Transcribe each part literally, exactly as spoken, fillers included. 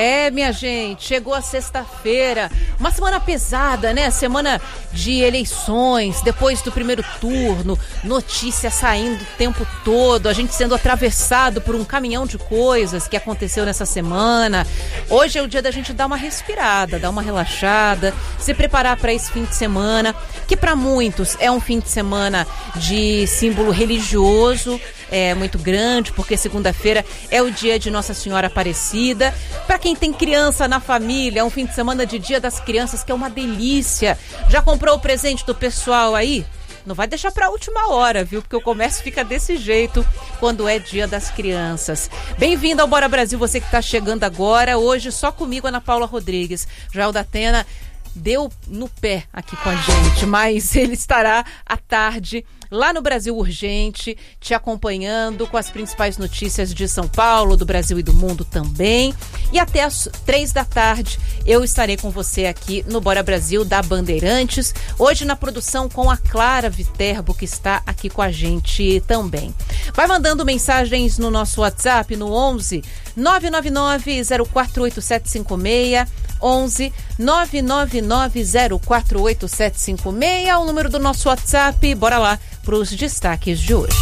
É, minha gente, chegou a sexta-feira, uma semana pesada, né? Semana de eleições, depois do primeiro turno, notícias saindo o tempo todo, a gente sendo atravessado por um caminhão de coisas que aconteceu nessa semana. Hoje é o dia da gente dar uma respirada, dar uma relaxada, se preparar para esse fim de semana, que para muitos é um fim de semana de símbolo religioso, é muito grande, porque segunda-feira é o dia de Nossa Senhora Aparecida. Para quem tem criança na família, é um fim de semana de Dia das Crianças, que é uma delícia. Já comprou o presente do pessoal aí? Não vai deixar para a última hora, viu? Porque o comércio fica desse jeito quando é Dia das Crianças. Bem-vindo ao Bora Brasil, você que está chegando agora. Hoje só comigo, Ana Paula Rodrigues. Já o Datena deu no pé aqui com a gente, mas ele estará à tarde lá no Brasil Urgente, te acompanhando com as principais notícias de São Paulo, do Brasil e do mundo também. E até às três da tarde eu estarei com você aqui no Bora Brasil da Bandeirantes, hoje na produção com a Clara Viterbo, que está aqui com a gente também. Vai mandando mensagens no nosso WhatsApp no onze nove nove nove zero quatro oito sete cinco seis, onze nove nove nove zero quatro oito sete cinco seis, o número do nosso WhatsApp. Bora lá para os destaques de hoje.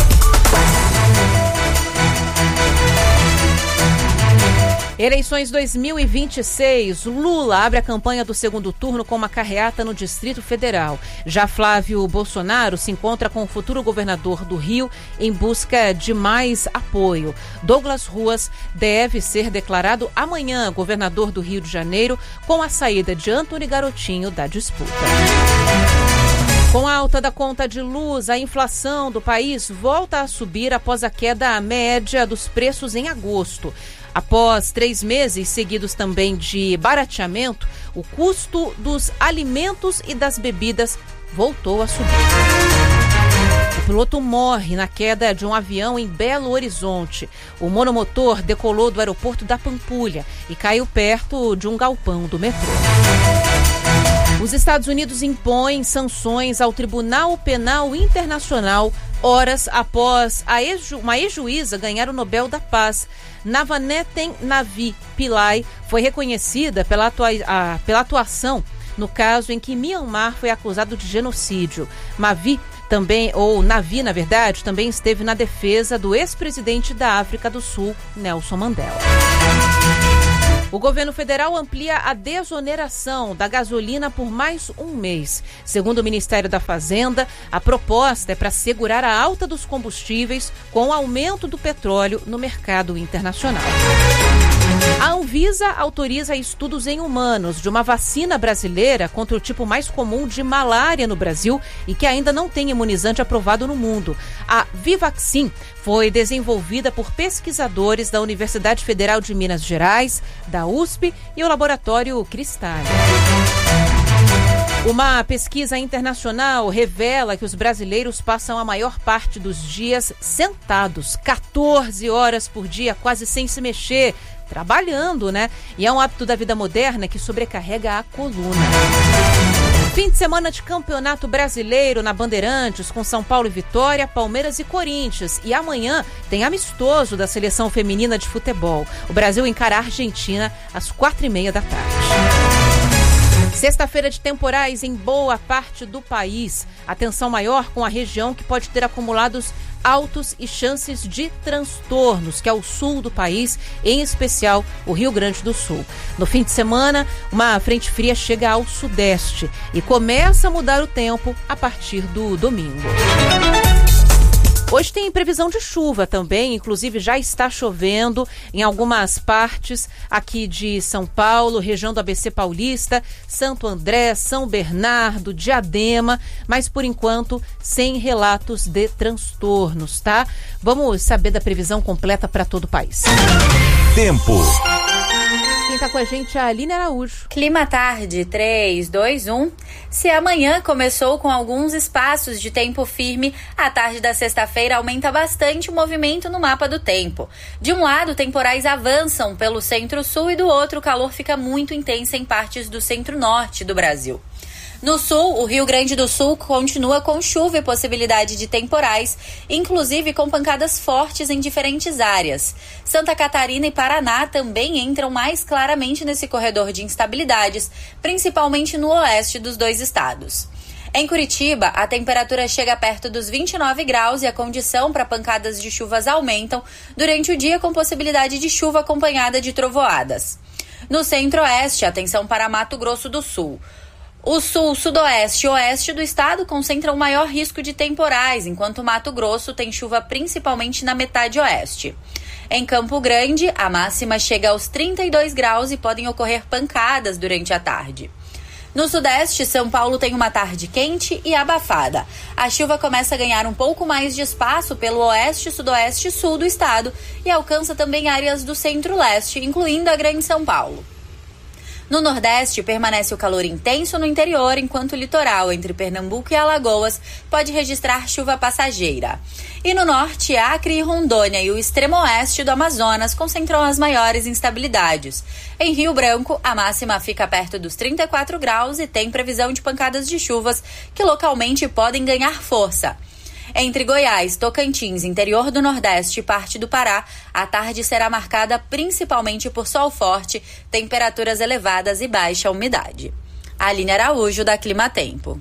Eleições dois mil e vinte e seis, Lula abre a campanha do segundo turno com uma carreata no Distrito Federal. Já Flávio Bolsonaro se encontra com o futuro governador do Rio em busca de mais apoio. Douglas Ruas deve ser declarado amanhã governador do Rio de Janeiro, com a saída de Antony Garotinho da disputa. Com a alta da conta de luz, a inflação do país volta a subir após a queda média dos preços em agosto. Após três meses seguidos também de barateamento, o custo dos alimentos e das bebidas voltou a subir. O piloto morre na queda de um avião em Belo Horizonte. O monomotor decolou do aeroporto da Pampulha e caiu perto de um galpão do metrô. Os Estados Unidos impõem sanções ao Tribunal Penal Internacional horas após a ex- uma ex-juíza ganhar o Nobel da Paz. Navaneten Navi Pillai foi reconhecida pela, atua- a, pela atuação no caso em que Myanmar foi acusado de genocídio. Navi também, ou Navi, na verdade, também esteve na defesa do ex-presidente da África do Sul, Nelson Mandela. O governo federal amplia a desoneração da gasolina por mais um mês. Segundo o Ministério da Fazenda, a proposta é para segurar a alta dos combustíveis com o aumento do petróleo no mercado internacional. A Anvisa autoriza estudos em humanos de uma vacina brasileira contra o tipo mais comum de malária no Brasil e que ainda não tem imunizante aprovado no mundo. A Vivaxin foi desenvolvida por pesquisadores da Universidade Federal de Minas Gerais, da U S P e o Laboratório Cristália. Uma pesquisa internacional revela que os brasileiros passam a maior parte dos dias sentados, quatorze horas por dia, quase sem se mexer, trabalhando, né? E é um hábito da vida moderna que sobrecarrega a coluna. Fim de semana de Campeonato Brasileiro na Bandeirantes, com São Paulo e Vitória, Palmeiras e Corinthians. E amanhã tem amistoso da Seleção Feminina de Futebol. O Brasil encara a Argentina às quatro e meia da tarde. Sexta-feira de temporais em boa parte do país. Atenção maior com a região que pode ter acumulados altos e chances de transtornos, que é o sul do país, em especial o Rio Grande do Sul. No fim de semana, uma frente fria chega ao sudeste e começa a mudar o tempo a partir do domingo. Hoje tem previsão de chuva também, inclusive já está chovendo em algumas partes aqui de São Paulo, região do A B C Paulista, Santo André, São Bernardo, Diadema, mas por enquanto sem relatos de transtornos, tá? Vamos saber da previsão completa para todo o país. Tempo. Quem tá com a gente é a Aline Araújo. Clima tarde, três, dois, um. Se amanhã começou com alguns espaços de tempo firme, a tarde da sexta-feira aumenta bastante o movimento no mapa do tempo. De um lado, temporais avançam pelo centro-sul e do outro, o calor fica muito intenso em partes do centro-norte do Brasil. No sul, o Rio Grande do Sul continua com chuva e possibilidade de temporais, inclusive com pancadas fortes em diferentes áreas. Santa Catarina e Paraná também entram mais claramente nesse corredor de instabilidades, principalmente no oeste dos dois estados. Em Curitiba, a temperatura chega perto dos vinte e nove graus e a condição para pancadas de chuvas aumentam durante o dia, com possibilidade de chuva acompanhada de trovoadas. No centro-oeste, atenção para Mato Grosso do Sul. O sul, sudoeste e oeste do estado concentram maior risco de temporais, enquanto Mato Grosso tem chuva principalmente na metade oeste. Em Campo Grande, a máxima chega aos trinta e dois graus e podem ocorrer pancadas durante a tarde. No sudeste, São Paulo tem uma tarde quente e abafada. A chuva começa a ganhar um pouco mais de espaço pelo oeste, sudoeste e sul do estado e alcança também áreas do centro-leste, incluindo a Grande São Paulo. No Nordeste, permanece o calor intenso no interior, enquanto o litoral entre Pernambuco e Alagoas pode registrar chuva passageira. E no Norte, Acre e Rondônia e o extremo oeste do Amazonas concentram as maiores instabilidades. Em Rio Branco, a máxima fica perto dos trinta e quatro graus e tem previsão de pancadas de chuvas que localmente podem ganhar força. Entre Goiás, Tocantins, interior do Nordeste e parte do Pará, a tarde será marcada principalmente por sol forte, temperaturas elevadas e baixa umidade. Aline Araújo, da Climatempo.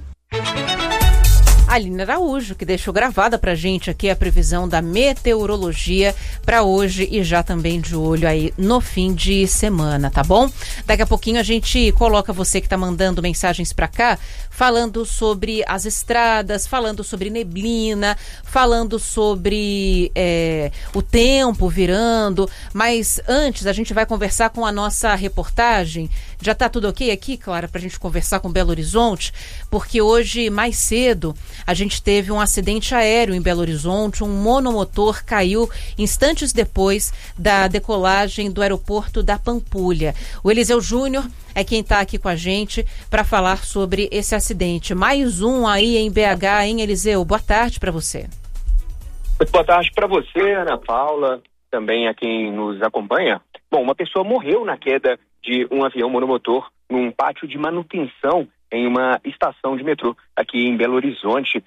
Aline Araújo, que deixou gravada pra gente aqui a previsão da meteorologia para hoje e já também de olho aí no fim de semana, tá bom? Daqui a pouquinho a gente coloca você que tá mandando mensagens pra cá, falando sobre as estradas, falando sobre neblina, falando sobre é, o tempo virando, mas antes a gente vai conversar com a nossa reportagem. Já tá tudo ok aqui, Clara, pra gente conversar com Belo Horizonte, porque hoje, mais cedo, a gente teve um acidente aéreo em Belo Horizonte, um monomotor caiu instantes depois da decolagem do aeroporto da Pampulha. O Eliseu Júnior é quem está aqui com a gente para falar sobre esse acidente. Mais um aí em B H, hein, Eliseu? Boa tarde para você. Muito boa tarde para você, Ana Paula, também a quem nos acompanha. Bom, uma pessoa morreu na queda de um avião monomotor num pátio de manutenção em uma estação de metrô aqui em Belo Horizonte.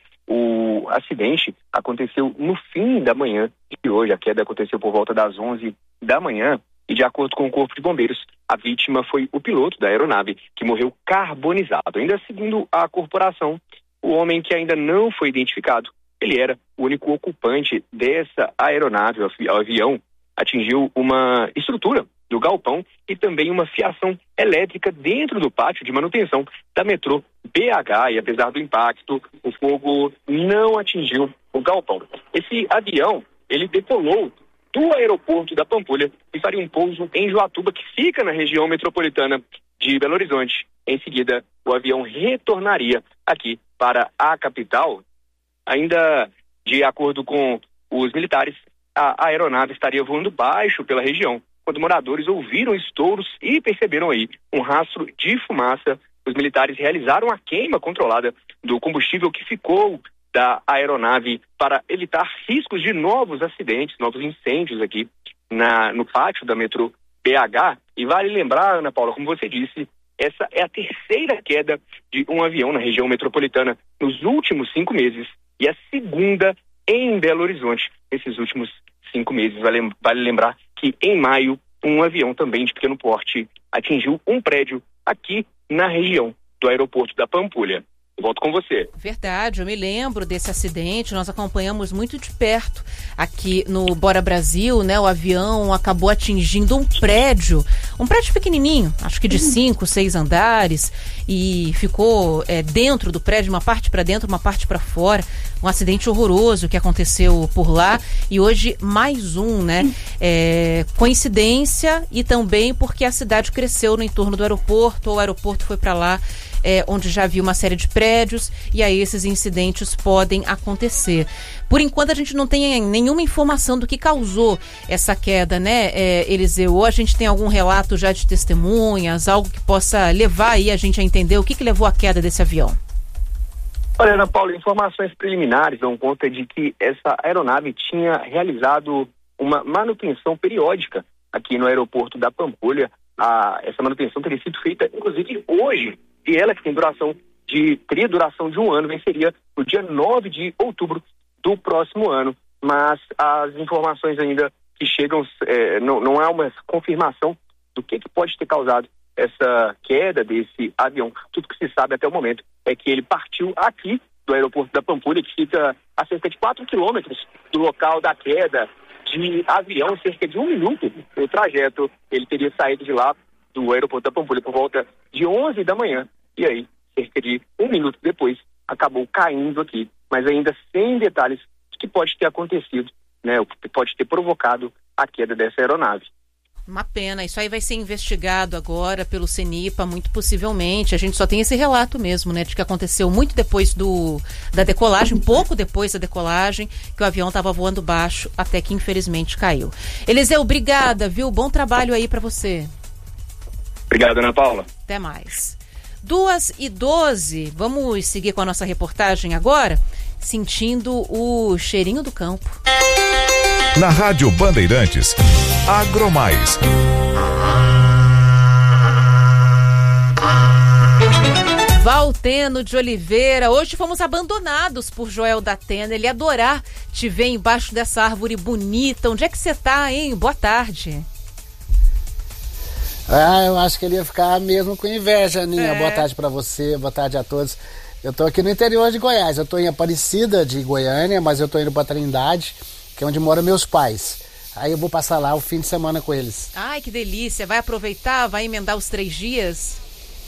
O acidente aconteceu no fim da manhã de hoje. A queda aconteceu por volta das onze da manhã e, de acordo com o Corpo de Bombeiros, a vítima foi o piloto da aeronave, que morreu carbonizado. Ainda segundo a corporação, o homem, que ainda não foi identificado, ele era o único ocupante dessa aeronave. O avião atingiu uma estrutura do galpão e também uma fiação elétrica dentro do pátio de manutenção da metrô B H, e apesar do impacto, o fogo não atingiu o galpão. Esse avião, ele decolou do aeroporto da Pampulha e faria um pouso em Joatuba, que fica na região metropolitana de Belo Horizonte. Em seguida, o avião retornaria aqui para a capital. Ainda de acordo com os militares, a aeronave estaria voando baixo pela região, quando moradores ouviram estouros e perceberam aí um rastro de fumaça. Os militares realizaram a queima controlada do combustível que ficou da aeronave para evitar riscos de novos acidentes, novos incêndios aqui na, no pátio da metrô B H. E vale lembrar, Ana Paula, como você disse, essa é a terceira queda de um avião na região metropolitana nos últimos cinco meses e a segunda em Belo Horizonte nesses últimos cinco meses. Vale, vale lembrar que em maio um avião também de pequeno porte atingiu um prédio aqui na região do aeroporto da Pampulha. Volto com você. Verdade, eu me lembro desse acidente, nós acompanhamos muito de perto aqui no Bora Brasil, né? O avião acabou atingindo um prédio, um prédio pequenininho, acho que de cinco, seis andares, e ficou é, dentro do prédio, uma parte para dentro, uma parte para fora. Um acidente horroroso que aconteceu por lá, e hoje mais um, né? É, coincidência, e também porque a cidade cresceu no entorno do aeroporto, ou o aeroporto foi para lá, É, onde já havia uma série de prédios, e aí esses incidentes podem acontecer. Por enquanto a gente não tem nenhuma informação do que causou essa queda, né, é, Eliseu? Ou a gente tem algum relato já de testemunhas, algo que possa levar aí a gente a entender o que, que levou à queda desse avião? Olha, Ana Paula, informações preliminares dão conta de que essa aeronave tinha realizado uma manutenção periódica aqui no aeroporto da Pampulha. A, essa manutenção teria sido feita, inclusive, hoje, e ela que tem duração de teria duração de um ano, venceria no dia nove de outubro do próximo ano. Mas as informações ainda que chegam, é, não, não há uma confirmação do que, que pode ter causado essa queda desse avião. Tudo que se sabe até o momento é que ele partiu aqui do aeroporto da Pampulha, que fica a cerca de quatro quilômetros do local da queda de avião, cerca de um minuto no trajeto. Ele teria saído de lá, do aeroporto da Pampulha, por volta de onze da manhã. E aí, cerca de um minuto depois, acabou caindo aqui. Mas ainda sem detalhes do que pode ter acontecido, né? O que pode ter provocado a queda dessa aeronave. Uma pena, isso aí vai ser investigado agora pelo CENIPA, muito possivelmente. A gente só tem esse relato mesmo, né, de que aconteceu muito depois do, da decolagem, pouco depois da decolagem, que o avião estava voando baixo, até que infelizmente caiu. Eliseu, obrigada, viu? Bom trabalho aí para você. Obrigado, Ana Paula. Até mais. duas e doze, vamos seguir com a nossa reportagem agora, sentindo o cheirinho do campo. Na Rádio Bandeirantes, Agromais. Valteno de Oliveira, hoje fomos abandonados por Joel da Atena. Ele ia adorar te ver embaixo dessa árvore bonita. Onde é que você tá, hein? Boa tarde. Ah, eu acho que ele ia ficar mesmo com inveja, Aninha. É. Boa tarde pra você, boa tarde a todos. Eu tô aqui no interior de Goiás, eu tô em Aparecida de Goiânia, mas eu tô indo pra Trindade, que é onde moram meus pais. Aí eu vou passar lá o fim de semana com eles. Ai, que delícia. Vai aproveitar? Vai emendar os três dias?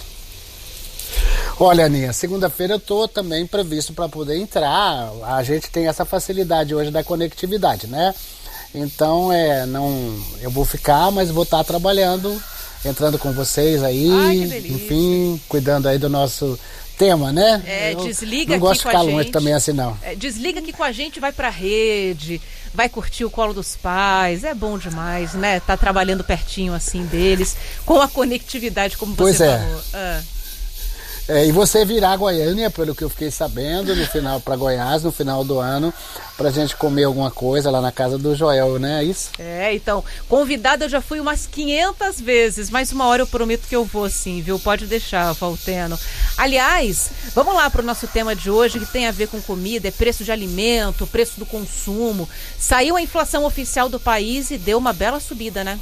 Olha, Aninha, segunda-feira eu tô também previsto para poder entrar. A gente tem essa facilidade hoje da conectividade, né? Então, é, não, eu vou ficar, mas vou estar trabalhando, entrando com vocês aí. Ai, que delícia. Enfim, cuidando aí do nosso tema, né? É, eu desliga não gosto aqui de ficar com a longe gente. também assim, não. É, desliga aqui com a gente, vai pra rede, vai curtir o colo dos pais. É bom demais, né? Tá trabalhando pertinho assim deles, com a conectividade, como você pois é. falou. Ah. É, e você virá a Goiânia, pelo que eu fiquei sabendo, no final para Goiás, no final do ano, pra gente comer alguma coisa lá na casa do Joel, né? É isso? É, então, convidada eu já fui umas quinhentas vezes, mas uma hora eu prometo que eu vou sim, viu? Pode deixar, Valteno. Aliás, vamos lá pro nosso tema de hoje, que tem a ver com comida, é preço de alimento, preço do consumo. Saiu a inflação oficial do país e deu uma bela subida, né?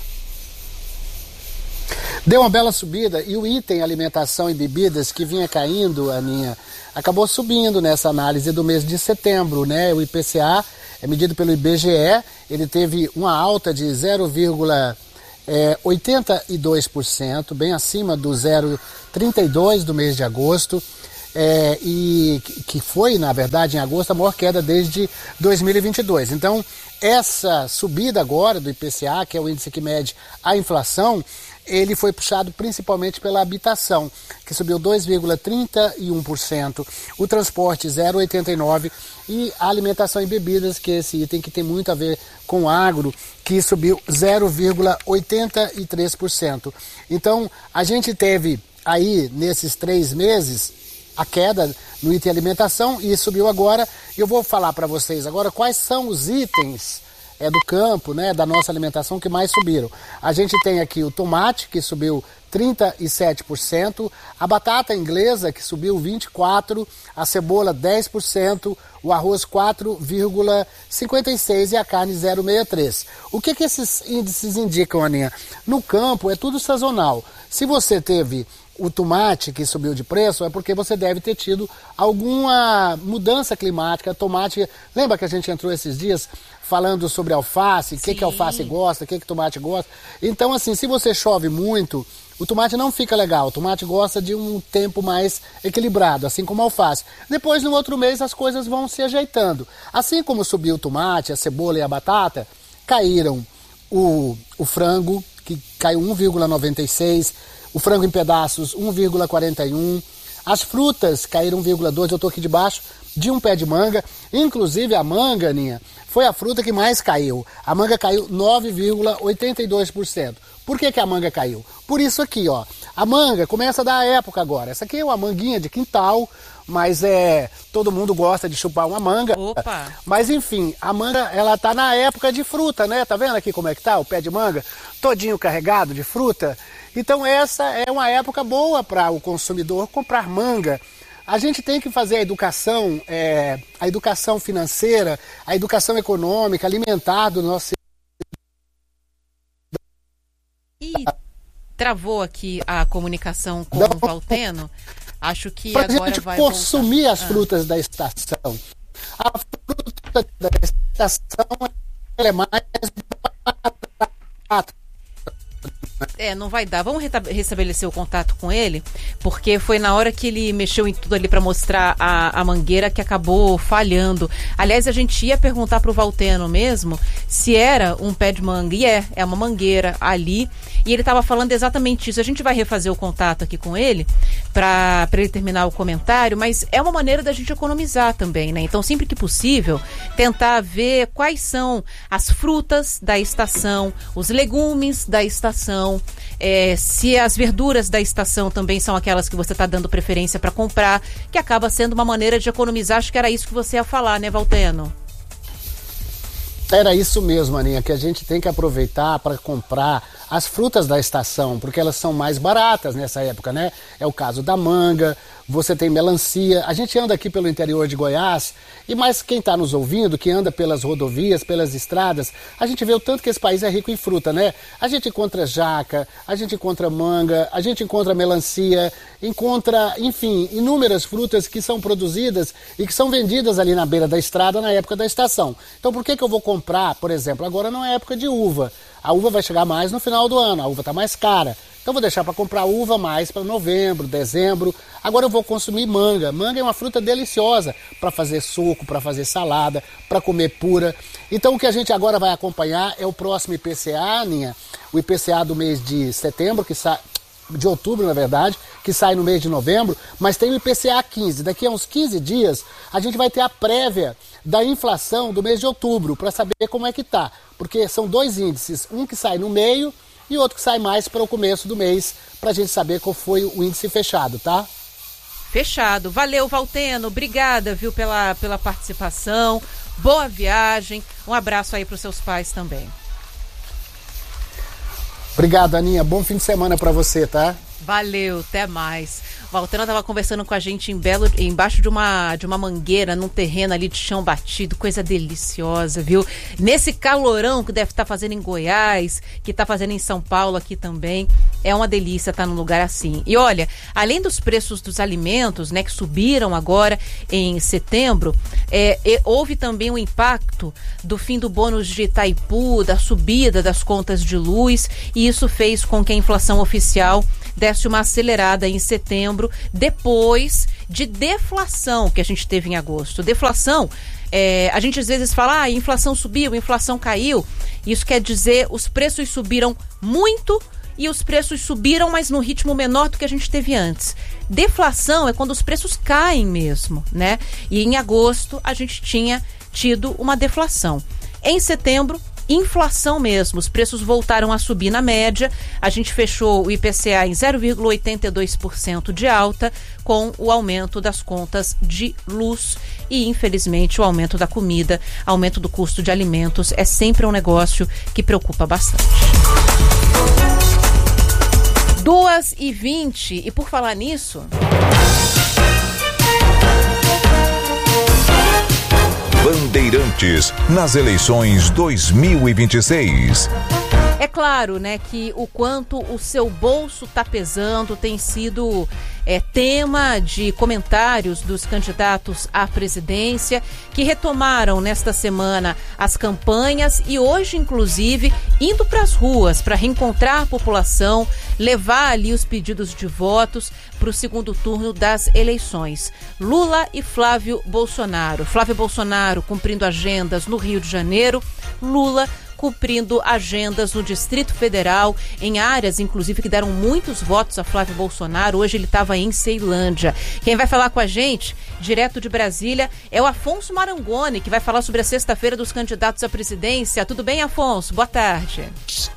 Deu uma bela subida e o item alimentação e bebidas que vinha caindo, Aninha, acabou subindo nessa análise do mês de setembro, né? O I P C A é medido pelo I B G E, ele teve uma alta de zero vírgula oitenta e dois por cento, bem acima do zero vírgula trinta e dois por cento do mês de agosto, é, e que foi, na verdade, em agosto, a maior queda desde dois mil e vinte e dois. Então, essa subida agora do I P C A, que é o índice que mede a inflação, ele foi puxado principalmente pela habitação, que subiu dois vírgula trinta e um por cento, o transporte zero vírgula oitenta e nove por cento e a alimentação e bebidas, que é esse item que tem muito a ver com o agro, que subiu zero vírgula oitenta e três por cento. Então, a gente teve aí, nesses três meses, a queda no item alimentação e subiu agora. E eu vou falar para vocês agora quais são os itens é do campo, né, da nossa alimentação que mais subiram. A gente tem aqui o tomate, que subiu trinta e sete por cento, a batata inglesa, que subiu vinte e quatro por cento, a cebola dez por cento, o arroz quatro vírgula cinquenta e seis por cento e a carne zero vírgula sessenta e três por cento. O que, que esses índices indicam, Aninha? No campo é tudo sazonal. Se você teve o tomate que subiu de preço, é porque você deve ter tido alguma mudança climática. Tomate, lembra que a gente entrou esses dias falando sobre alface, o que, que alface gosta, o que, que tomate gosta. Então, assim, se você chove muito, o tomate não fica legal. O tomate gosta de um tempo mais equilibrado, assim como a alface. Depois, no outro mês, as coisas vão se ajeitando. Assim como subiu o tomate, a cebola e a batata, caíram o, o frango, que caiu um vírgula noventa e seis por cento, o frango em pedaços um vírgula quarenta e um por cento, as frutas caíram um vírgula dois por cento, eu estou aqui debaixo de um pé de manga, inclusive a manga, Aninha, foi a fruta que mais caiu. A manga caiu nove vírgula oitenta e dois por cento. Por que que a manga caiu? Por isso aqui, ó. A manga começa a dar a época agora. Essa aqui é uma manguinha de quintal, mas é todo mundo gosta de chupar uma manga. Opa! Mas enfim, a manga, ela tá na época de fruta, né? Tá vendo aqui como é que tá o pé de manga? Todinho carregado de fruta. Então essa é uma época boa para o consumidor comprar manga. A gente tem que fazer a educação, é, a educação financeira, a educação econômica, alimentar do nosso... E travou aqui a comunicação com Não. o Valteno. Acho que Pra agora gente vai consumir voltar. as Ah. frutas da estação. A fruta da estação ela é mais barata. É, não vai dar. Vamos reta- restabelecer o contato com ele, porque foi na hora que ele mexeu em tudo ali para mostrar a, a mangueira que acabou falhando. Aliás, a gente ia perguntar pro Valteno mesmo se era um pé de manga, e é, é uma mangueira ali, e ele estava falando exatamente isso. A gente vai refazer o contato aqui com ele para ele terminar o comentário, mas é uma maneira da gente economizar também, né? Então, sempre que possível, tentar ver quais são as frutas da estação, os legumes da estação, é, se as verduras da estação também são aquelas que você está dando preferência para comprar, que acaba sendo uma maneira de economizar. Acho que era isso que você ia falar, né, Valteno? Era isso mesmo, Aninha, que a gente tem que aproveitar para comprar as frutas da estação, porque elas são mais baratas nessa época, né? É o caso da manga, você tem melancia. A gente anda aqui pelo interior de Goiás, e mais quem está nos ouvindo, que anda pelas rodovias, pelas estradas, a gente vê o tanto que esse país é rico em fruta, né? A gente encontra jaca, a gente encontra manga, a gente encontra melancia, encontra, enfim, inúmeras frutas que são produzidas e que são vendidas ali na beira da estrada na época da estação. Então por que que eu vou comprar, por exemplo, agora não é época de uva. A uva vai chegar mais no final do ano, a uva está mais cara. Então vou deixar para comprar uva mais para novembro, dezembro. Agora eu vou consumir manga. Manga é uma fruta deliciosa para fazer suco, para fazer salada, para comer pura. Então o que a gente agora vai acompanhar é o próximo I P C A, Aninha. O I P C A do mês de setembro, que sai... de outubro, na verdade, que sai no mês de novembro, mas tem o I P C A quinze. Daqui a uns quinze dias, a gente vai ter a prévia da inflação do mês de outubro, para saber como é que tá. Porque são dois índices, um que sai no meio e outro que sai mais para o começo do mês, para a gente saber qual foi o índice fechado, tá? Fechado. Valeu, Valteno. Obrigada, viu, pela, pela participação. Boa viagem. Um abraço aí para os seus pais também. Obrigado, Aninha. Bom fim de semana para você, tá? Valeu, até mais. O Valteno estava conversando com a gente em Belo, embaixo de uma, de uma mangueira, num terreno ali de chão batido, coisa deliciosa, viu? Nesse calorão que deve estar fazendo em Goiás, que está fazendo em São Paulo aqui também, é uma delícia estar num lugar assim. E olha, além dos preços dos alimentos, né, que subiram agora em setembro, é, é, houve também um impacto do fim do bônus de Itaipu, da subida das contas de luz, e isso fez com que a inflação oficial desse uma acelerada em setembro, depois de deflação que a gente teve em agosto. Deflação, é, a gente às vezes fala, ah, a inflação subiu, a inflação caiu. Isso quer dizer, os preços subiram muito e os preços subiram, mas no ritmo menor do que a gente teve antes. Deflação é quando os preços caem mesmo, né? E em agosto a gente tinha tido uma deflação. Em setembro, inflação mesmo, os preços voltaram a subir na média, a gente fechou o I P C A em zero vírgula oitenta e dois por cento de alta, com o aumento das contas de luz e, infelizmente, o aumento da comida, aumento do custo de alimentos, é sempre um negócio que preocupa bastante. duas e vinte, e por falar nisso... Bandeirantes nas eleições dois mil e vinte e seis. É claro, né, que o quanto o seu bolso está pesando tem sido é, tema de comentários dos candidatos à presidência, que retomaram nesta semana as campanhas e hoje, inclusive, indo para as ruas para reencontrar a população, levar ali os pedidos de votos para o segundo turno das eleições. Lula e Flávio Bolsonaro. Flávio Bolsonaro cumprindo agendas no Rio de Janeiro, Lula cumprindo agendas no Distrito Federal, em áreas, inclusive, que deram muitos votos a Flávio Bolsonaro. Hoje ele estava em Ceilândia. Quem vai falar com a gente, direto de Brasília, é o Afonso Marangoni, que vai falar sobre a sexta-feira dos candidatos à presidência. Tudo bem, Afonso? Boa tarde.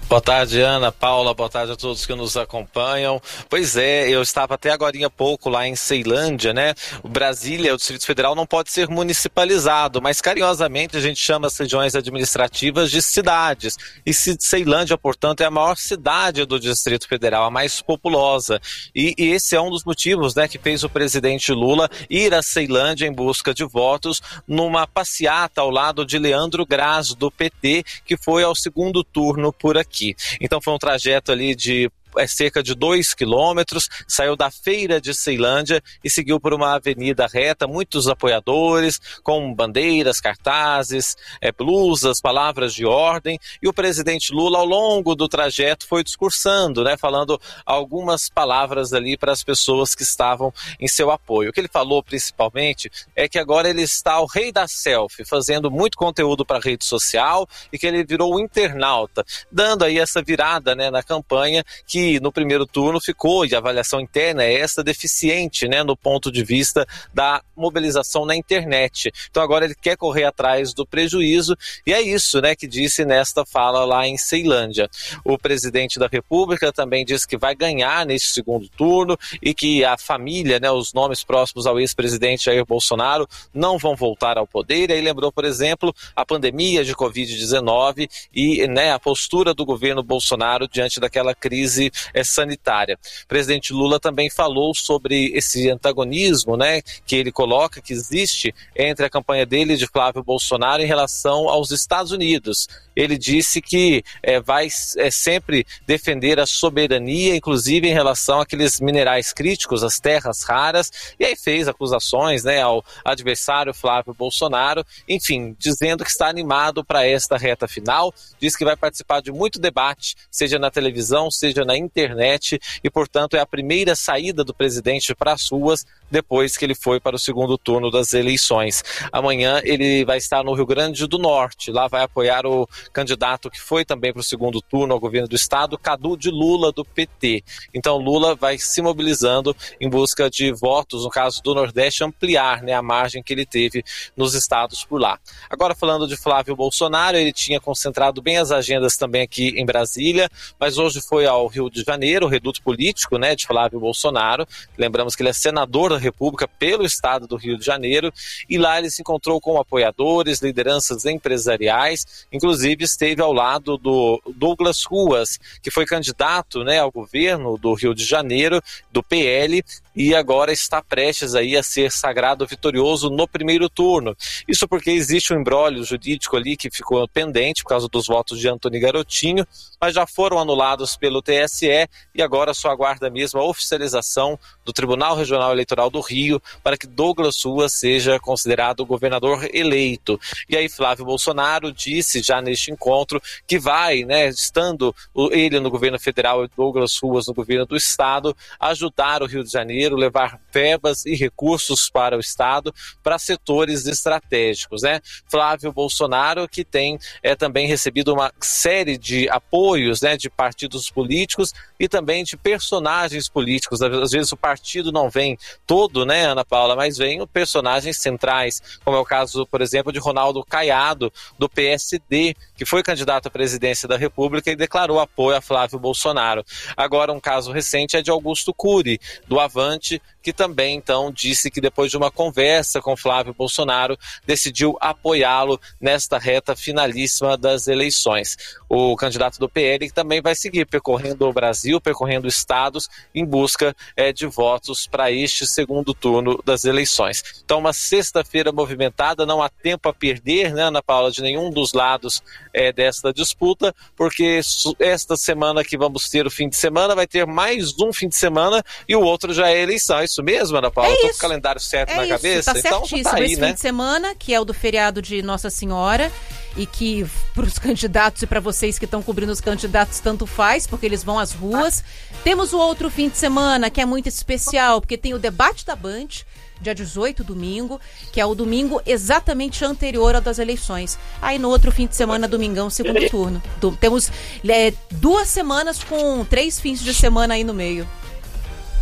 Boa tarde, Ana, Paula, boa tarde a todos que nos acompanham. Pois é, eu estava até agora há pouco lá em Ceilândia, né? O Brasília, o Distrito Federal, não pode ser municipalizado, mas carinhosamente a gente chama as regiões administrativas de cidades. E Ceilândia, portanto, é a maior cidade do Distrito Federal, a mais populosa. E, e esse é um dos motivos, né, que fez o presidente Lula ir a Ceilândia em busca de votos numa passeata ao lado de Leandro Graz, do P T, que foi ao segundo turno por aqui. Então foi um trajeto ali de é cerca de dois quilômetros, saiu da feira de Ceilândia e seguiu por uma avenida reta, muitos apoiadores, com bandeiras, cartazes, é, blusas, palavras de ordem, e o presidente Lula, ao longo do trajeto, foi discursando, né, falando algumas palavras ali para as pessoas que estavam em seu apoio. O que ele falou, principalmente, é que agora ele está o rei da selfie, fazendo muito conteúdo para a rede social, e que ele virou um internauta, dando aí essa virada, né, na campanha, que que no primeiro turno ficou, e a avaliação interna é essa, deficiente, né, no ponto de vista da mobilização na internet. Então agora ele quer correr atrás do prejuízo, e é isso, né, que disse nesta fala lá em Ceilândia. O presidente da República também disse que vai ganhar neste segundo turno e que a família, né, os nomes próximos ao ex-presidente Jair Bolsonaro não vão voltar ao poder. E aí lembrou, por exemplo, a pandemia de covid dezenove e, né, a postura do governo Bolsonaro diante daquela crise é, sanitária. O presidente Lula também falou sobre esse antagonismo, né, que ele coloca que existe entre a campanha dele de Flávio Bolsonaro em relação aos Estados Unidos. Ele disse que é, vai é, sempre defender a soberania, inclusive em relação àqueles minerais críticos, as terras raras, e aí fez acusações, né, ao adversário Flávio Bolsonaro, enfim, dizendo que está animado para esta reta final, diz que vai participar de muito debate, seja na televisão, seja na internet, e portanto é a primeira saída do presidente para as ruas depois que ele foi para o segundo turno das eleições. Amanhã ele vai estar no Rio Grande do Norte, lá vai apoiar o candidato que foi também para o segundo turno ao governo do estado, Cadu de Lula, do P T. Então Lula vai se mobilizando em busca de votos, no caso do Nordeste, ampliar, né, a margem que ele teve nos estados por lá. Agora, falando de Flávio Bolsonaro, ele tinha concentrado bem as agendas também aqui em Brasília, mas hoje foi ao Rio de Janeiro, o reduto político, né, de Flávio Bolsonaro. Lembramos que ele é senador da República pelo estado do Rio de Janeiro, e lá ele se encontrou com apoiadores, lideranças empresariais, inclusive esteve ao lado do Douglas Ruas, que foi candidato, né, ao governo do Rio de Janeiro, do P L, e agora está prestes aí a ser sagrado vitorioso no primeiro turno. Isso porque existe um imbróglio jurídico ali que ficou pendente por causa dos votos de Antony Garotinho, mas já foram anulados pelo T S E e agora só aguarda mesmo a oficialização do Tribunal Regional Eleitoral do Rio para que Douglas Ruas seja considerado o governador eleito. E aí Flávio Bolsonaro disse já neste encontro que vai, né, estando ele no governo federal e Douglas Ruas no governo do estado, ajudar o Rio de Janeiro, levar verbas e recursos para o estado, para setores estratégicos, né? Flávio Bolsonaro, que tem é, também recebido uma série de apoios, né, de partidos políticos e também de personagens políticos. Às vezes o partido não vem todo, né, Ana Paula, mas vem personagens centrais, como é o caso, por exemplo, de Ronaldo Caiado, do P S D, que foi candidato à presidência da República e declarou apoio a Flávio Bolsonaro. Agora, um caso recente é de Augusto Cury, do Avante, que também, então, disse que depois de uma conversa com Flávio Bolsonaro, decidiu apoiá-lo nesta reta finalíssima das eleições. O candidato do P L também vai seguir percorrendo o Brasil, percorrendo estados, em busca é, de votos para este segundo turno das eleições. Então, uma sexta-feira movimentada, não há tempo a perder, né, Ana Paula, de nenhum dos lados é, desta disputa, porque esta semana que vamos ter o fim de semana, vai ter mais um fim de semana e o outro já é eleição. É isso mesmo, Ana Paula? É Tô com o calendário certo é na isso, cabeça? Tá então certíssimo. Tá aí, esse né? fim de semana, que é o do feriado de Nossa Senhora, e que para os candidatos e para vocês que estão cobrindo os candidatos tanto faz, porque eles vão às ruas. Temos o outro fim de semana que é muito especial, porque tem o debate da Band, dia dezoito, domingo, que é o domingo exatamente anterior ao das eleições. Aí no outro fim de semana, domingão, segundo turno. Do, temos é, duas semanas com três fins de semana aí no meio.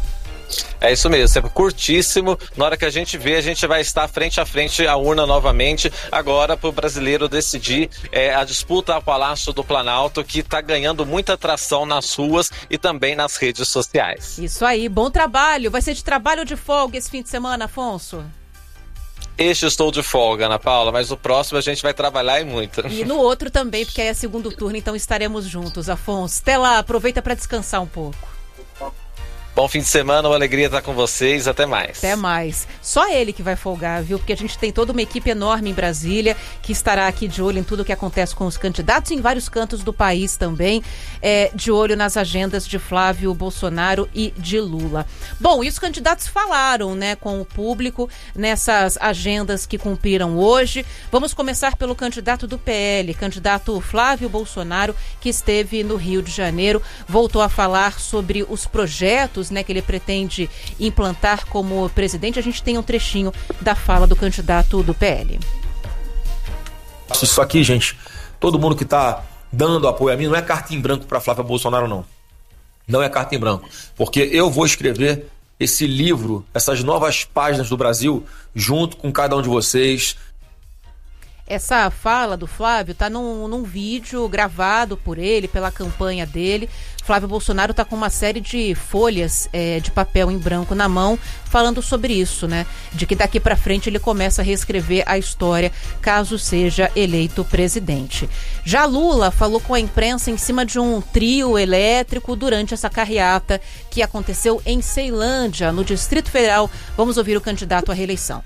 É isso mesmo, sempre curtíssimo. Na hora que a gente vê, a gente vai estar frente a frente à urna novamente, agora para o brasileiro decidir é, a disputa ao Palácio do Planalto, que está ganhando muita atração nas ruas e também nas redes sociais. Isso aí, bom trabalho. Vai ser de trabalho ou de folga esse fim de semana, Afonso? Este estou de folga, Ana Paula, mas o próximo a gente vai trabalhar e muito. E no outro também, porque aí é segundo turno, então estaremos juntos, Afonso. Até lá, aproveita para descansar um pouco. Bom fim de semana, uma alegria estar com vocês, até mais. Até mais. Só ele que vai folgar, viu? Porque a gente tem toda uma equipe enorme em Brasília que estará aqui de olho em tudo que acontece com os candidatos em vários cantos do país também, é, de olho nas agendas de Flávio Bolsonaro e de Lula. Bom, e os candidatos falaram, né, com o público nessas agendas que cumpriram hoje. Vamos começar pelo candidato do P L, candidato Flávio Bolsonaro, que esteve no Rio de Janeiro, voltou a falar sobre os projetos, né, que ele pretende implantar como presidente. A gente tem um trechinho da fala do candidato do P L. Isso aqui, gente, todo mundo que está dando apoio a mim não é carta em branco para Flávio Bolsonaro, não. Não é carta em branco, porque eu vou escrever esse livro, essas novas páginas do Brasil, junto com cada um de vocês. Essa fala do Flávio está num, num vídeo gravado por ele, pela campanha dele. Flávio Bolsonaro está com uma série de folhas é, de papel em branco na mão, falando sobre isso, né? De que daqui para frente ele começa a reescrever a história, caso seja eleito presidente. Já Lula falou com a imprensa em cima de um trio elétrico durante essa carreata que aconteceu em Ceilândia, no Distrito Federal. Vamos ouvir o candidato à reeleição.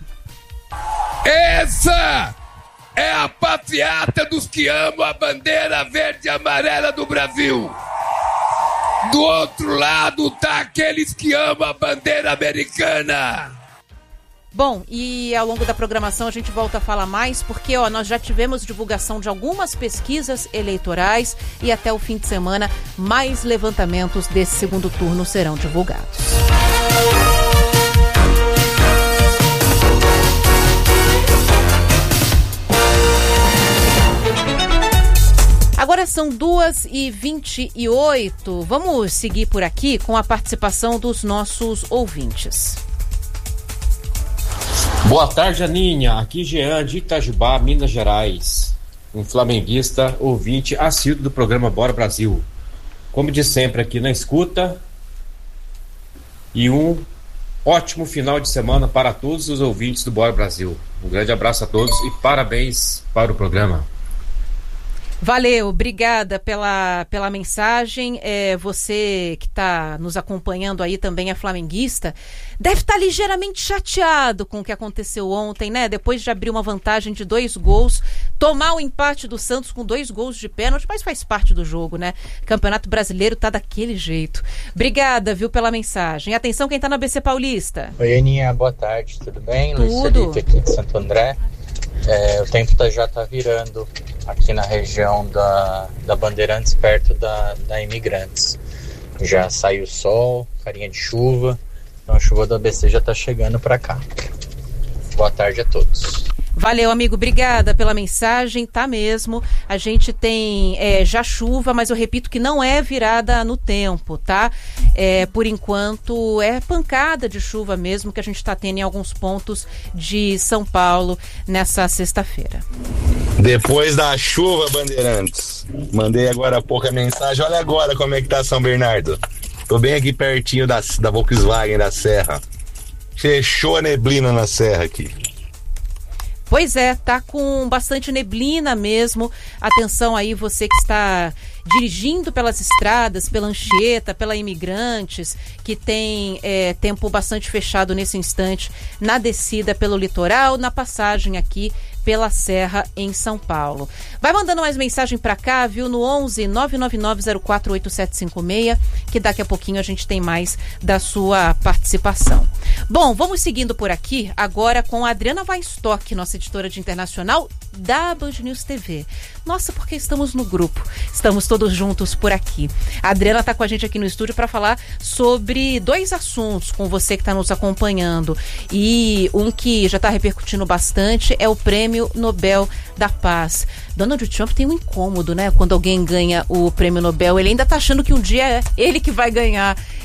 Essa é a passeata dos que amam a bandeira verde e amarela do Brasil. Do outro lado tá aqueles que amam a bandeira americana. Bom, e ao longo da programação a gente volta a falar mais, porque ó, nós já tivemos divulgação de algumas pesquisas eleitorais e até o fim de semana mais levantamentos desse segundo turno serão divulgados. Agora são duas e vinte e oito. Vamos seguir por aqui com a participação dos nossos ouvintes. Boa tarde, Aninha. Aqui Jean de Itajubá, Minas Gerais. Um flamenguista ouvinte assíduo do programa Bora Brasil. Como de sempre aqui na escuta. E um ótimo final de semana para todos os ouvintes do Bora Brasil. Um grande abraço a todos e parabéns para o programa. Valeu, obrigada pela, pela mensagem. É, você que está nos acompanhando aí também é flamenguista, deve estar tá ligeiramente chateado com o que aconteceu ontem, né? Depois de abrir uma vantagem de dois gols, tomar o empate do Santos com dois gols de pênalti, mas faz parte do jogo, né? Campeonato Brasileiro tá daquele jeito. Obrigada, viu, pela mensagem. Atenção, quem tá na B C Paulista. Oi, Aninha, boa tarde, tudo bem? Tudo. Luiz Felipe aqui de Santo André. É, o tempo tá, já tá virando aqui na região da, da Bandeirantes, perto da, da Imigrantes. Já saiu o sol, carinha de chuva, então a chuva da A B C já tá chegando para cá. Boa tarde a todos. Valeu, amigo, obrigada pela mensagem, tá mesmo. A gente tem é, já chuva, mas eu repito que não é virada no tempo, tá? É, por enquanto é pancada de chuva mesmo que a gente tá tendo em alguns pontos de São Paulo nessa sexta-feira. Depois da chuva, Bandeirantes, mandei agora há pouco a mensagem, olha agora como é que tá São Bernardo. Tô bem aqui pertinho da, da Volkswagen da Serra. Fechou a neblina na Serra aqui. Pois é, tá com bastante neblina mesmo. Atenção aí, você que está dirigindo pelas estradas, pela Anchieta, pela Imigrantes, que tem é, tempo bastante fechado nesse instante na descida pelo litoral, na passagem aqui pela Serra em São Paulo. Vai mandando mais mensagem pra cá, viu? No onze nove nove nove zero quatro oito sete cinco seis, que daqui a pouquinho a gente tem mais da sua participação. Bom, vamos seguindo por aqui agora com a Adriana Weinstock, nossa editora de internacional da Band News T V. Nossa, porque estamos no grupo, estamos todos juntos por aqui. A Adriana está com a gente aqui no estúdio para falar sobre dois assuntos com você que está nos acompanhando. E um que já está repercutindo bastante é o Prêmio Nobel da Paz. Donald Trump tem um incômodo, né? Quando alguém ganha o Prêmio Nobel, ele ainda tá achando que um dia é ele que vai ganhar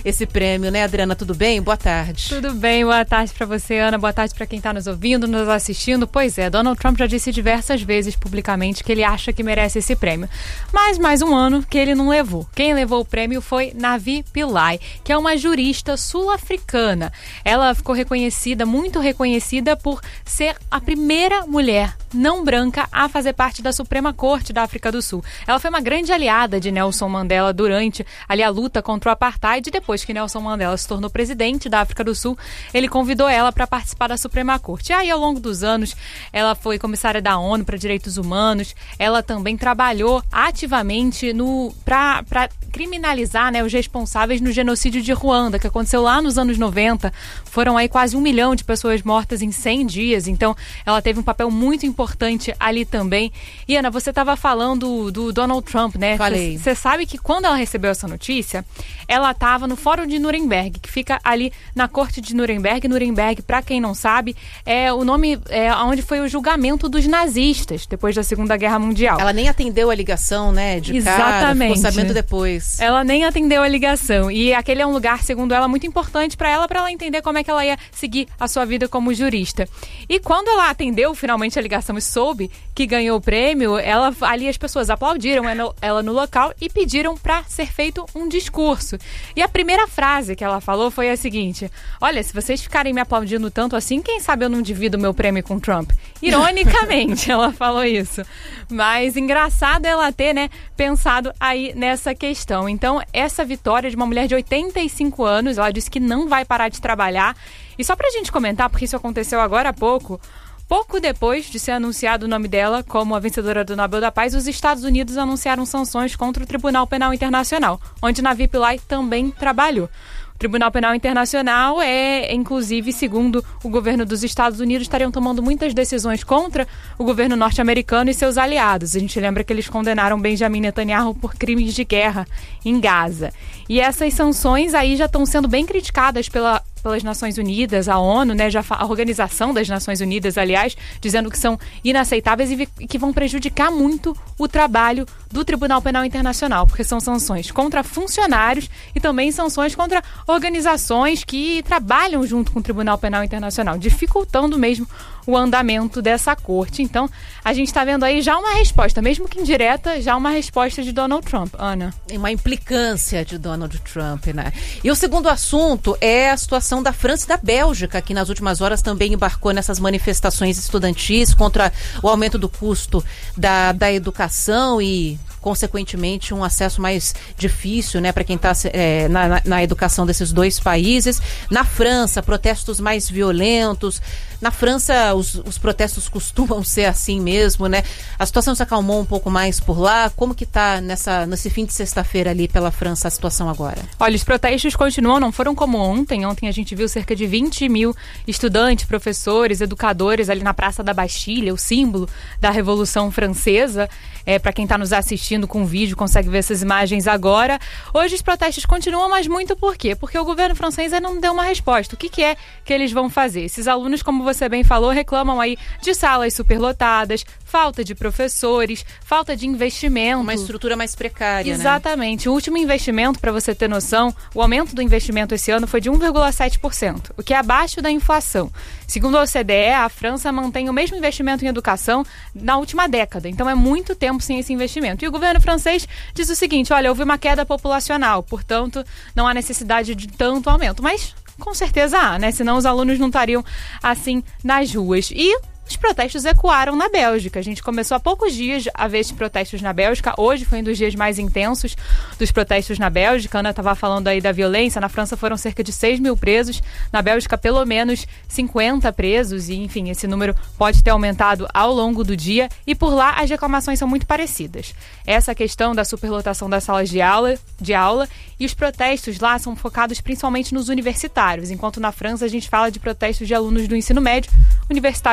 esse prêmio, né, Adriana? Tudo bem? Boa tarde. Tudo bem, boa tarde para você, Ana. Boa tarde para quem está nos ouvindo, nos assistindo. Pois é, Donald Trump já disse diversas vezes publicamente que ele acha que merece esse prêmio. Mas mais um ano que ele não levou. Quem levou o prêmio foi Navi Pillay, que é uma jurista sul-africana. Ela ficou reconhecida, muito reconhecida, por ser a primeira mulher não branca a fazer parte da Suprema Corte da África do Sul. Ela foi uma grande aliada de Nelson Mandela durante ali, a luta contra o apartheid. Depois que Nelson Mandela se tornou presidente da África do Sul, ele convidou ela para participar da Suprema Corte. E aí, ao longo dos anos, ela foi comissária da ONU para Direitos Humanos. Ela também trabalhou ativamente para criminalizar, né, os responsáveis no genocídio de Ruanda, que aconteceu lá nos anos noventa. Foram aí quase um milhão de pessoas mortas em cem dias. Então, ela teve um papel muito importante ali também. E, Ana, você estava falando do Donald Trump, né? Falei. Você sabe que quando ela recebeu essa notícia, ela estava no Fórum de Nuremberg, que fica ali na corte de Nuremberg. Nuremberg, para quem não sabe, é o nome é, onde foi o julgamento dos nazistas depois da Segunda Guerra Mundial. Ela nem atendeu a ligação, né? De Exatamente. Cara, ficou sabendo depois. Ela nem atendeu a ligação. E aquele é um lugar, segundo ela, muito importante para ela, para ela entender como é que ela ia seguir a sua vida como jurista. E quando ela atendeu finalmente a ligação e soube que ganhou o prêmio, ela, ali as pessoas aplaudiram ela no local e pediram para ser feito um discurso. E a primeira frase que ela falou foi a seguinte: olha, se vocês ficarem me aplaudindo tanto assim, quem sabe eu não divido meu prêmio com Trump? Ironicamente, ela falou isso. Mas engraçado ela ter, né, pensado aí nessa questão. Então, essa vitória de uma mulher de oitenta e cinco anos, ela disse que não vai parar de trabalhar. E só pra gente comentar, porque isso aconteceu agora há pouco, pouco depois de ser anunciado o nome dela como a vencedora do Nobel da Paz, os Estados Unidos anunciaram sanções contra o Tribunal Penal Internacional, onde Navi Pillay também trabalhou. O Tribunal Penal Internacional é, inclusive, segundo o governo dos Estados Unidos, estariam tomando muitas decisões contra o governo norte-americano e seus aliados. A gente lembra que eles condenaram Benjamin Netanyahu por crimes de guerra em Gaza. E essas sanções aí já estão sendo bem criticadas pela, pelas Nações Unidas, a ONU, né, já a Organização das Nações Unidas, aliás, dizendo que são inaceitáveis e que vão prejudicar muito o trabalho do Tribunal Penal Internacional, porque são sanções contra funcionários e também sanções contra organizações que trabalham junto com o Tribunal Penal Internacional, dificultando mesmo o andamento dessa corte. Então, a gente está vendo aí já uma resposta, mesmo que indireta, já uma resposta de Donald Trump. Ana. Uma implicância de Donald Trump, né? E o segundo assunto é a situação da França e da Bélgica, que nas últimas horas também embarcou nessas manifestações estudantis contra o aumento do custo da, da educação e, consequentemente, um acesso mais difícil, né, para quem está é, na, na, na educação desses dois países. Na França, protestos mais violentos. Na França, os, os protestos costumam ser assim mesmo, né? A situação se acalmou um pouco mais por lá. Como que está nessa, nesse fim de sexta-feira ali pela França a situação agora? Olha, os protestos continuam, não foram como ontem. Ontem a gente viu cerca de vinte mil estudantes, professores, educadores ali na Praça da Bastilha, o símbolo da Revolução Francesa. É, para quem está nos assistindo com vídeo, consegue ver essas imagens agora. Hoje os protestos continuam, mas muito por quê? Porque o governo francês ainda não deu uma resposta. O que, que é que eles vão fazer? Esses alunos, como você bem falou, reclamam aí de salas superlotadas, falta de professores, falta de investimento. Uma estrutura mais precária, Exatamente. Né? O último investimento, para você ter noção, o aumento do investimento esse ano foi de um vírgula sete por cento, o que é abaixo da inflação. Segundo a O C D E, a França mantém o mesmo investimento em educação na última década. Então é muito tempo sem esse investimento. E o governo francês diz o seguinte: olha, houve uma queda populacional, portanto, não há necessidade de tanto aumento. Mas com certeza há, né? Senão os alunos não estariam assim nas ruas. E os protestos ecoaram na Bélgica. A gente começou há poucos dias a ver esses protestos na Bélgica. Hoje foi um dos dias mais intensos dos protestos na Bélgica. A Ana estava falando aí da violência. Na França foram cerca de seis mil presos. Na Bélgica, pelo menos cinquenta presos. E, enfim, esse número pode ter aumentado ao longo do dia. E por lá, as reclamações são muito parecidas. Essa questão da superlotação das salas de aula, de aula e os protestos lá são focados principalmente nos universitários. Enquanto na França a gente fala de protestos de alunos do ensino médio, universitários se juntando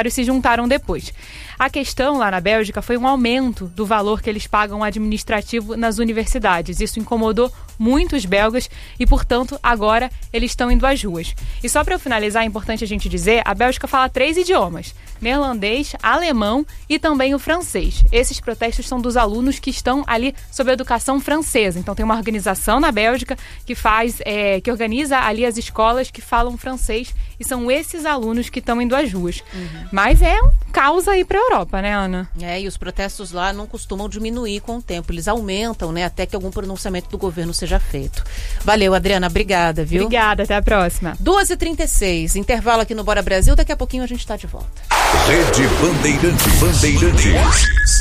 juntaram depois. A questão lá na Bélgica foi um aumento do valor que eles pagam administrativo nas universidades. Isso incomodou muitos belgas e, portanto, agora eles estão indo às ruas. E só para eu finalizar, é importante a gente dizer, a Bélgica fala três idiomas: neerlandês, alemão e também o francês. Esses protestos são dos alunos que estão ali sob a educação francesa. Então tem uma organização na Bélgica que faz, é, que organiza ali as escolas que falam francês e são esses alunos que estão indo às ruas. Uhum. Mas é um caos aí para a Europa, né, Ana? É, e os protestos lá não costumam diminuir com o tempo. Eles aumentam, né, até que algum pronunciamento do governo seja feito. Valeu, Adriana. Obrigada, viu? Obrigada. Até a próxima. duas e trinta e seis. Intervalo aqui no Bora Brasil. Daqui a pouquinho a gente está de volta. Rede Bandeirantes. Bandeirantes.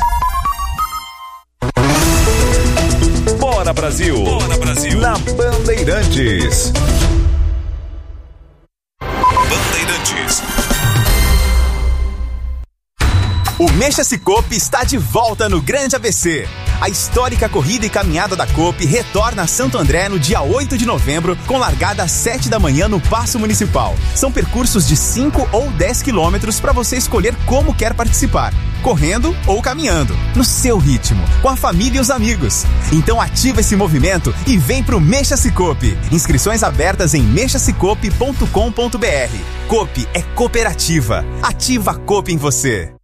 Bora Brasil. Bora Brasil. Na Bandeirantes. Bandeirantes. O Mexa-se Coop está de volta no Grande A B C. A histórica corrida e caminhada da Coop retorna a Santo André no dia oito de novembro, com largada às sete da manhã no Paço Municipal. São percursos de cinco ou dez quilômetros para você escolher como quer participar, correndo ou caminhando, no seu ritmo, com a família e os amigos. Então ativa esse movimento e vem pro Mexa-se Coop. Inscrições abertas em mexa se coop ponto com ponto b r. Coop é cooperativa. Ativa a Coop em você.